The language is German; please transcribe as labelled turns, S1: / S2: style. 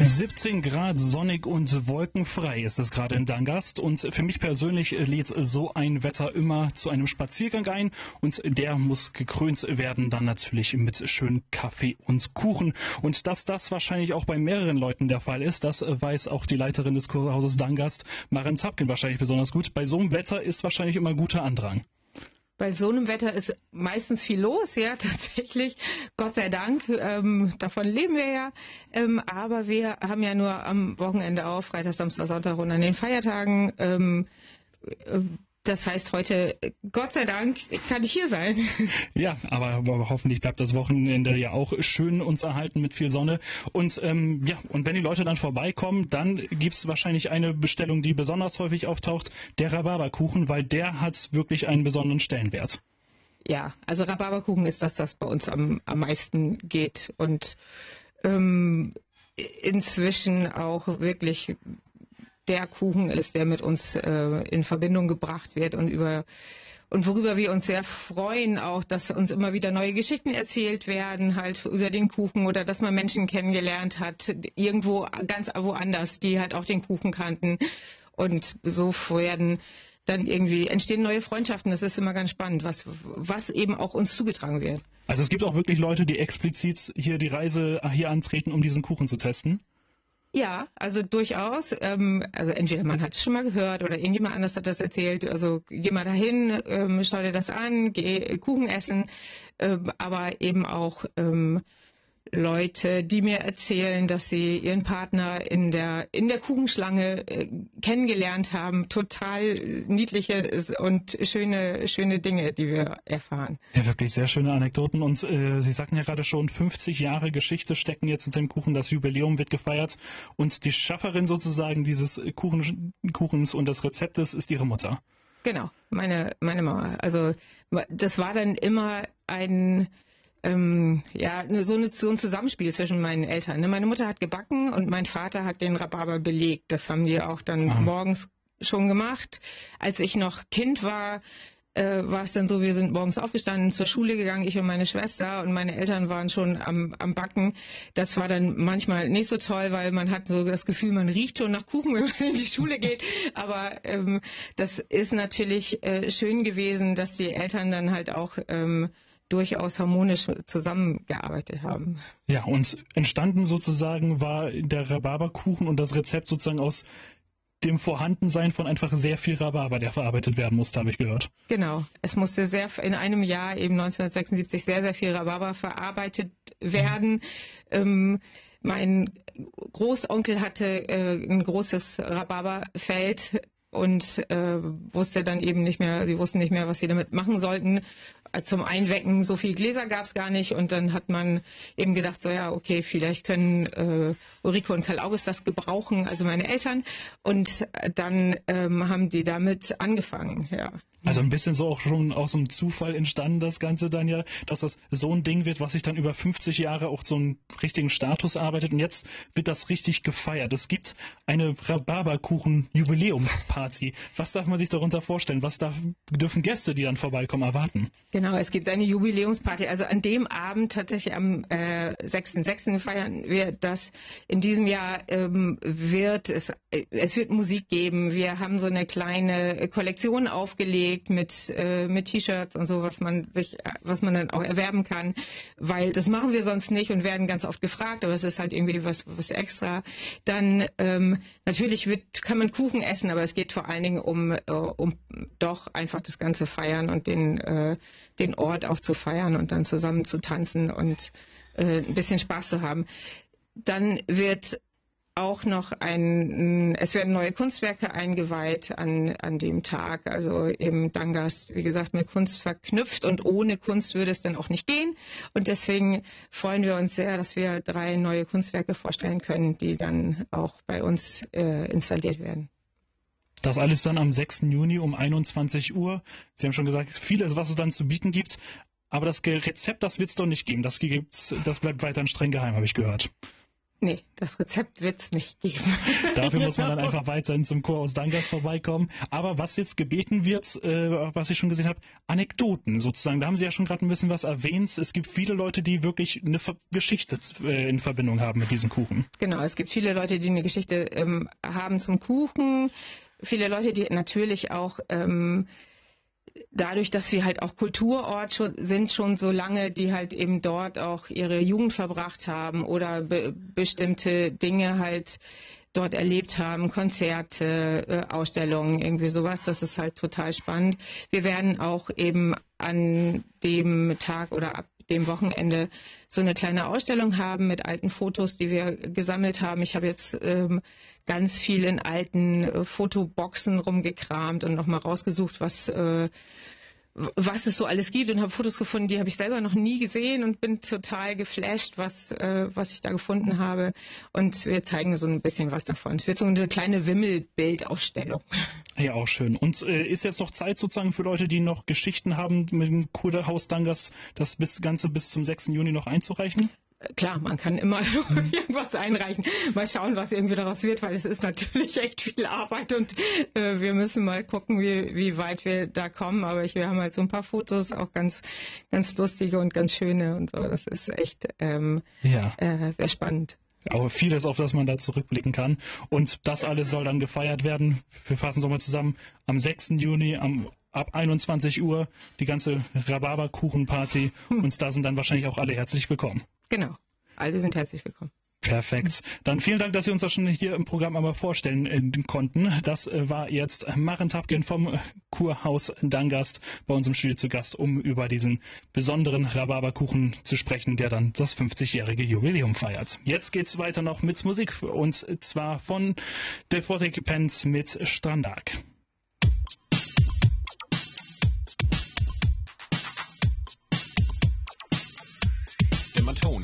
S1: 17 Grad, sonnig und wolkenfrei ist es gerade in Dangast, und für mich persönlich lädt so ein Wetter immer zu einem Spaziergang ein, und der muss gekrönt werden dann natürlich mit schönem Kaffee und Kuchen. Und dass das wahrscheinlich auch bei mehreren Leuten der Fall ist, das weiß auch die Leiterin des Kurhauses Dangast, Maren Zapkin, wahrscheinlich besonders gut. Bei so einem Wetter ist wahrscheinlich immer guter Andrang.
S2: Bei so einem Wetter ist meistens viel los, ja, tatsächlich. Gott sei Dank, davon leben wir ja. Aber wir haben ja nur am Wochenende auf, Freitag, Samstag, Sonntag und an den Feiertagen. Das heißt, heute, Gott sei Dank, kann ich hier sein.
S1: Ja, aber hoffentlich bleibt das Wochenende ja auch schön uns erhalten mit viel Sonne. Und und wenn die Leute dann vorbeikommen, dann gibt's wahrscheinlich eine Bestellung, die besonders häufig auftaucht, der Rhabarberkuchen, weil der hat wirklich einen besonderen Stellenwert.
S2: Ja, also Rhabarberkuchen ist das bei uns am meisten geht. Und inzwischen auch wirklich der Kuchen ist, der mit uns in Verbindung gebracht wird und worüber wir uns sehr freuen, auch, dass uns immer wieder neue Geschichten erzählt werden, halt über den Kuchen, oder dass man Menschen kennengelernt hat, irgendwo ganz woanders, die halt auch den Kuchen kannten, und so entstehen neue Freundschaften. Das ist immer ganz spannend, was eben auch uns zugetragen wird.
S1: Also es gibt auch wirklich Leute, die explizit hier die Reise hier antreten, um diesen Kuchen zu testen?
S2: Ja, also durchaus. Also entweder man hat es schon mal gehört oder irgendjemand anders hat das erzählt. Also geh mal dahin, schau dir das an, geh Kuchen essen. Aber eben auch Leute, die mir erzählen, dass sie ihren Partner in der Kuchenschlange kennengelernt haben. Total niedliche und schöne Dinge, die wir erfahren.
S1: Ja, wirklich sehr schöne Anekdoten. Und Sie sagten ja gerade schon, 50 Jahre Geschichte stecken jetzt hinter dem Kuchen. Das Jubiläum wird gefeiert. Und die Schafferin sozusagen dieses Kuchens und des Rezeptes ist Ihre Mutter.
S2: Genau, meine Mama. Also das war dann immer so ein Zusammenspiel zwischen meinen Eltern. Meine Mutter hat gebacken und mein Vater hat den Rhabarber belegt. Das haben die auch dann morgens schon gemacht. Als ich noch Kind war, war es dann so, wir sind morgens aufgestanden, zur Schule gegangen, ich und meine Schwester, und meine Eltern waren schon am Backen. Das war dann manchmal nicht so toll, weil man hat so das Gefühl, man riecht schon nach Kuchen, wenn man in die Schule geht. Aber das ist natürlich schön gewesen, dass die Eltern dann halt auch durchaus harmonisch zusammengearbeitet haben.
S1: Ja, und entstanden sozusagen war der Rhabarberkuchen und das Rezept sozusagen aus dem Vorhandensein von einfach sehr viel Rhabarber, der verarbeitet werden musste, habe ich gehört.
S2: Genau, es musste in einem Jahr, eben 1976, sehr, sehr viel Rhabarber verarbeitet werden. Mein Großonkel hatte ein großes Rhabarberfeld und wusste dann eben nicht mehr, sie wussten nicht mehr, was sie damit machen sollten. Zum Einwecken, so viel Gläser gab es gar nicht, und dann hat man eben gedacht, so ja, okay, vielleicht können Ulrike und Karl August das gebrauchen, also meine Eltern, und dann haben die damit angefangen, ja.
S1: Also ein bisschen so auch schon aus dem Zufall entstanden das Ganze dann ja, dass das so ein Ding wird, was sich dann über 50 Jahre auch so einen richtigen Status arbeitet, und jetzt wird das richtig gefeiert. Es gibt eine Rhabarberkuchen-Jubiläumsparty. Was darf man sich darunter vorstellen? Was dürfen Gäste, die dann vorbeikommen, erwarten?
S2: Genau, es gibt eine Jubiläumsparty. Also an dem Abend, tatsächlich am 6.6. feiern wir das. In diesem Jahr wird es wird Musik geben. Wir haben so eine kleine Kollektion aufgelegt mit T-Shirts und so, was man dann auch erwerben kann, weil das machen wir sonst nicht und werden ganz oft gefragt, aber es ist halt irgendwie was extra. Dann natürlich kann man Kuchen essen, aber es geht vor allen Dingen um doch einfach das ganze Feiern und den Ort auch zu feiern und dann zusammen zu tanzen und ein bisschen Spaß zu haben. Dann wird auch noch es werden neue Kunstwerke eingeweiht an dem Tag, also eben Dangast, wie gesagt, mit Kunst verknüpft, und ohne Kunst würde es dann auch nicht gehen, und deswegen freuen wir uns sehr, dass wir 3 neue Kunstwerke vorstellen können, die dann auch bei uns installiert werden.
S1: Das alles dann am 6. Juni um 21 Uhr. Sie haben schon gesagt, vieles, was es dann zu bieten gibt, aber das Rezept, das wird es doch nicht geben. Das bleibt weiterhin streng geheim, habe ich gehört.
S2: Nee, das Rezept wird es nicht geben.
S1: Dafür muss man dann einfach weiterhin zum Kurhaus Dangast vorbeikommen. Aber was jetzt gebeten wird, was ich schon gesehen habe, Anekdoten sozusagen. Da haben Sie ja schon gerade ein bisschen was erwähnt. Es gibt viele Leute, die wirklich eine Geschichte in Verbindung haben mit diesem Kuchen.
S2: Genau, es gibt viele Leute, die eine Geschichte haben zum Kuchen. Viele Leute, die natürlich auch dadurch, dass wir halt auch Kulturort sind schon so lange, die halt eben dort auch ihre Jugend verbracht haben oder bestimmte Dinge halt dort erlebt haben, Konzerte, Ausstellungen, irgendwie sowas. Das ist halt total spannend. Wir werden auch eben an dem Tag oder ab dem Wochenende so eine kleine Ausstellung haben mit alten Fotos, die wir gesammelt haben. Ich habe jetzt ganz viel in alten Fotoboxen rumgekramt und nochmal rausgesucht, was es so alles gibt und habe Fotos gefunden, die habe ich selber noch nie gesehen und bin total geflasht, was ich da gefunden habe. Und wir zeigen so ein bisschen was davon. Es wird so eine kleine Wimmelbildausstellung.
S1: Ja, auch schön. Und ist jetzt noch Zeit sozusagen für Leute, die noch Geschichten haben, mit dem Kurhaus Dangast, das Ganze bis zum 6. Juni noch einzureichen?
S2: Klar, man kann immer irgendwas einreichen. Mal schauen, was irgendwie daraus wird, weil es ist natürlich echt viel Arbeit und wir müssen mal gucken, wie weit wir da kommen. Aber wir haben halt so ein paar Fotos, auch ganz, ganz lustige und ganz schöne und so. Das ist echt sehr spannend.
S1: Aber vieles, auf das man da zurückblicken kann. Und das alles soll dann gefeiert werden. Wir fassen es nochmal zusammen. Am 6. Juni ab 21 Uhr die ganze Rhabarberkuchenparty. Und da sind dann wahrscheinlich auch alle herzlich willkommen.
S2: Genau, alle sind herzlich willkommen.
S1: Perfekt. Dann vielen Dank, dass Sie uns das schon hier im Programm einmal vorstellen konnten. Das war jetzt Maren Tapkin vom Kurhaus Dangast bei uns im Studio zu Gast, um über diesen besonderen Rhabarberkuchen zu sprechen, der dann das 50-jährige Jubiläum feiert. Jetzt geht's weiter noch mit Musik und zwar von Delphotic Pens mit Strandark.